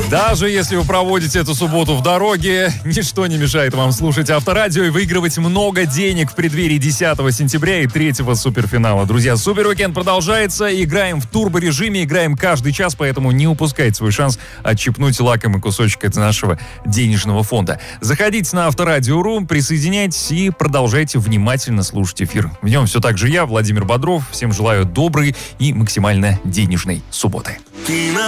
Даже если вы проводите эту субботу в дороге, ничто не мешает вам слушать Авторадио и выигрывать много денег в преддверии 10 сентября и 3-го суперфинала. Друзья, Супер-уикенд продолжается. Играем в турборежиме, играем каждый час, поэтому не упускайте свой шанс отщипнуть лакомый кусочек от нашего денежного фонда. Заходите на Авторадио.ру, присоединяйтесь и продолжайте внимательно слушать эфир. В нем все так же я, Владимир Бодров. Всем желаю доброй и максимально денежной субботы.